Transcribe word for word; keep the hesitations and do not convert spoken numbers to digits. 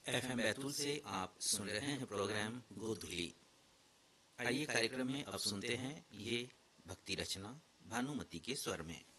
FM Betul से आप सुन रहे हैं प्रोग्राम गोधुली। आइए कार्यक्रम में अब सुनते हैं ये भक्ति रचना भानुमति के स्वर में।